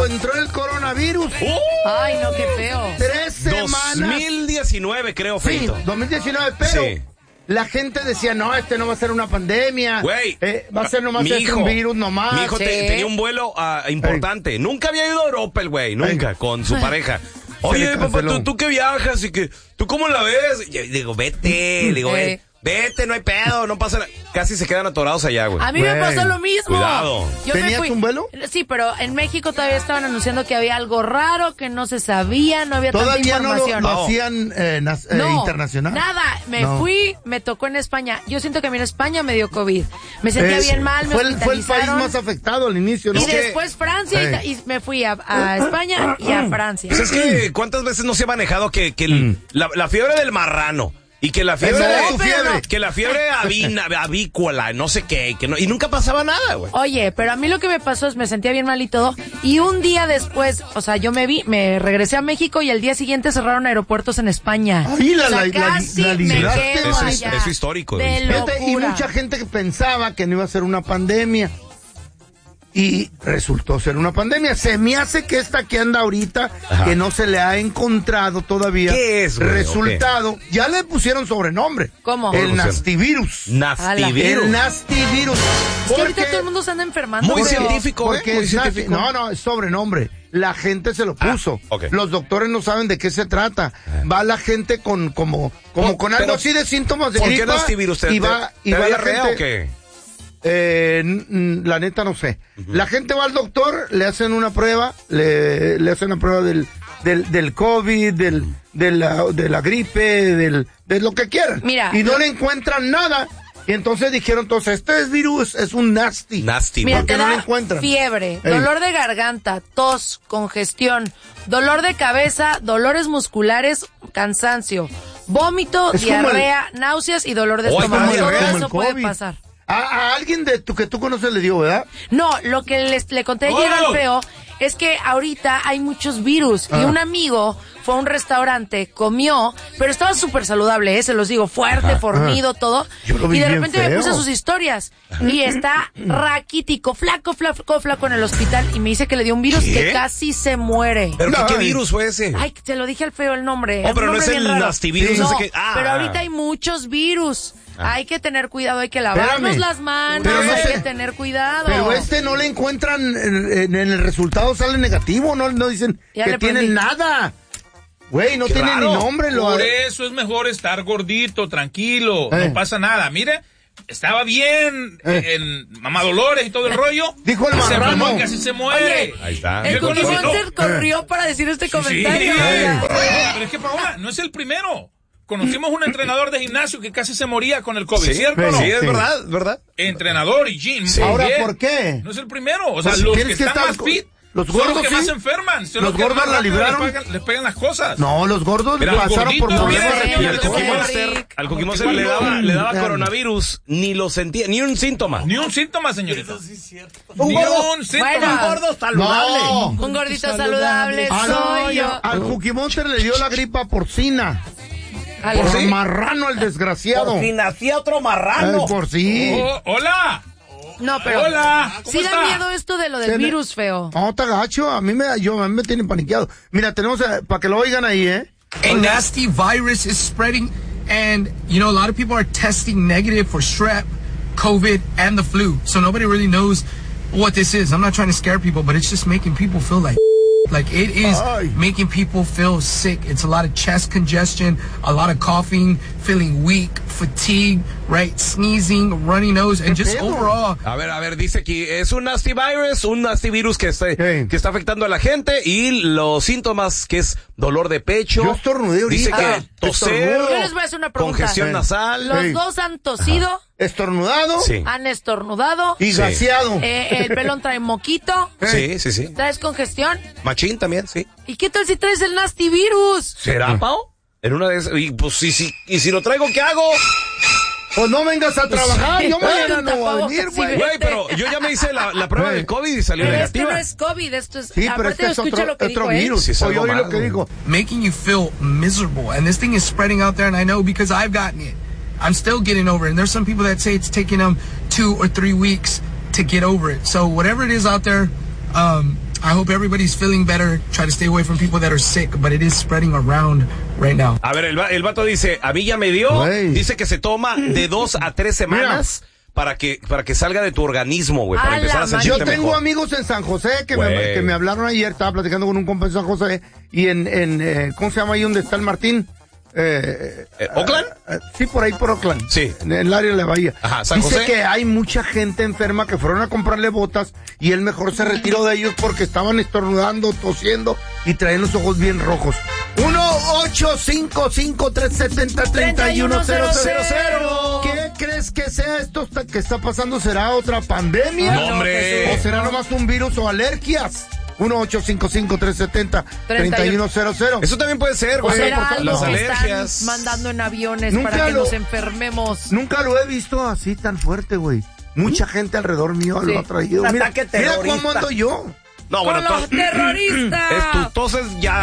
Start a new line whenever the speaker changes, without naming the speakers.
entró el coronavirus.
Ay, no, qué feo.
3 semanas.
2019, creo, Feito.
Sí, 2019, pero la gente decía, no, no va a ser una pandemia.
Güey.
Va a ser nomás un virus nomás.
Mi hijo tenía un vuelo importante. Nunca había ido a Europa el güey, nunca, con su pareja. Oye, papá, ¿tú qué viajas? Y que, ¿tú cómo la ves? Y yo digo, vete, vete, no hay pedo, no pasa nada. Casi se quedan atorados allá, güey.
A mí me pasó lo mismo.
Cuidado.
¿Tenías un vuelo?
Sí, pero en México todavía estaban anunciando que había algo raro, que no se sabía, no había tanta información.
¿Todavía no lo hacían internacional?
Nada, fui, me tocó en España. Yo siento que a mí en España me dio COVID. Me sentía bien mal, me hospitalizaron.
Fue el país más afectado al inicio, ¿no?
Y después Francia, y me fui a España y a Francia.
Pues es que, ¿cuántas veces no se ha manejado que la fiebre del marrano? Y que la fiebre que la fiebre avícola, no sé qué, y nunca pasaba nada, güey.
Oye, pero a mí lo que me pasó es me sentía bien mal y todo, y un día después, o sea, yo me regresé a México y el día siguiente cerraron aeropuertos en España.
Ay,
casi me quedo allá.
Es histórico.
Y mucha gente que pensaba que no iba a ser una pandemia. Y resultó ser una pandemia. Se me hace que esta que anda ahorita, que no se le ha encontrado todavía.
¿Qué es, güey?
Resultado. Ya le pusieron sobrenombre.
¿Cómo?
El nastivirus.
El
nastivirus.
Es que ahorita todo el mundo se anda enfermando.
Muy científico,
porque no, es sobrenombre. La gente se lo puso. Los doctores no saben de qué se trata. Va la gente con algo así de síntomas de gripa.
¿Por qué nastivirus?
Y va la gente,
o qué?
La neta no sé. La gente va al doctor, le hacen una prueba, le hacen una prueba del COVID, de la gripe, de lo que quieran.
Mira,
y no le encuentran nada. Y entonces dijeron, este virus es un nasty.
Mira,
porque
te
no
da
lo encuentran.
fiebre, dolor de garganta, tos, congestión, dolor de cabeza, dolores musculares, cansancio, vómito, diarrea, náuseas y dolor de estómago. Todo eso puede pasar.
A alguien que tú conoces le dio, ¿verdad?
No, lo que le conté ayer al feo es que ahorita hay muchos virus. Y un amigo fue a un restaurante, comió, pero estaba súper saludable, se los digo, fuerte, fornido, todo. Y de repente me puse sus historias. Y está raquítico, flaco en el hospital. Y me dice que le dio un virus que casi se muere.
¿Pero qué virus fue ese?
Ay, te lo dije al feo el nombre.
Oh, pero no es el nastivirus ese que...
pero ahorita hay muchos virus. Hay que tener cuidado, hay que lavarnos las manos, hay que tener cuidado.
Pero no le encuentran, en el resultado sale negativo, no dicen que tienen nada. Güey, no tiene ni nombre.
Por eso es mejor estar gordito, tranquilo, no pasa nada. Mire, estaba bien en Mamá Dolores y todo el rollo.
Dijo el marrano.
Casi se muere.
Oye, ahí está. El Cookie corrió para decir este comentario.
Pero es que, Paola, no es el primero. Conocimos un entrenador de gimnasio que casi se moría con el COVID, ¿cierto?
Sí, es verdad.
Entrenador y gym.
Sí. Ahora, ¿por qué?
No es el primero. O sea, los que están más fit
los gordos
son los que más se enferman. Son
los gordos la libraron.
Les pegan las cosas.
No, los gordos pasaron por problemas
respiratorios. Al Cookie Monster le daba coronavirus, ni lo sentía, ni un síntoma.
Ni un síntoma, señorita.
Eso sí es cierto.
Un
gordo saludable.
No. Un gordito saludable soy yo.
Al Cookie Monster le dio la gripa porcina. Por marrano el desgraciado.
Por si nacía otro marrano.
Por sí.
Hola.
No, pero.
Hola.
Sí da miedo esto de lo del virus, feo.
No, está gacho. A mí me tienen paniqueado. Mira, tenemos para que lo oigan ahí,
A nasty virus is spreading, and a lot of people are testing negative for strep, COVID, and the flu. So nobody really knows what this is. I'm not trying to scare people, but it's just making people feel like it is making people feel sick. It's a lot of chest congestion, a lot of coughing, feeling weak, fatigue, right? Sneezing, runny nose, and just overall.
A ver, dice aquí, es un nasty virus que está afectando a la gente, y los síntomas que es dolor de pecho.
Yo estornudé ahorita.
Dice que toser,
yo les voy a hacer una pregunta.
Congestión nasal.
Los dos han tosido.
Estornudado.
Sí.
Han estornudado.
Y gaseado.
El pelón trae moquito.
Sí.
¿Traes congestión?
Machín también, sí.
¿Y qué tal si traes el nasty virus?
¿Será, Pao? En una de esas, y pues y si lo traigo, ¿qué hago?
Pues no vengas a trabajar, yo mañana no voy a venir, güey.
Güey, pero yo ya me hice la prueba del COVID y salió negativa.
Esto no es COVID, esto es...
Sí, pero
aparte escucha lo que dijo
virus.
él.
Sí, oye lo que dijo.
Making you feel miserable, and this thing is spreading out there, and I know because I've gotten it. I'm still getting over it, and there's some people that say it's taking them 2 or 3 weeks to get over it. So whatever it is out there, I hope everybody's feeling better. Try to stay away from people that are sick, but it is spreading around right now.
A ver, el vato dice, a mí ya me dio, dice que se toma de 2 a 3 semanas. Mira. Para que salga de tu organismo, güey, para empezar a sentirte mejor.
Yo tengo amigos en San José que me hablaron ayer, estaba platicando con un compa en San José, y en ¿cómo se llama ahí donde está el Martín?
¿Oakland?
Sí, por ahí por Oakland.
Sí.
En el área de la bahía.
Ajá, San
Dice
José.
que hay mucha gente enferma que fueron a comprarle botas y él mejor se retiró de ellos porque estaban estornudando, tosiendo y traían los ojos bien rojos. 1-855-370-3100. ¿Qué crees que sea esto que está pasando? ¿Será otra pandemia?
No, hombre.
¿O será nomás un virus o alergias? 1-855-370-3100.
Eso también puede ser, güey.
Las alergias. Están mandando en aviones para que nos enfermemos.
Nunca lo he visto así tan fuerte, güey. Mucha gente alrededor mío lo ha traído. Mira cómo ando yo.
No, bueno,
con los terroristas.
Tus toses ya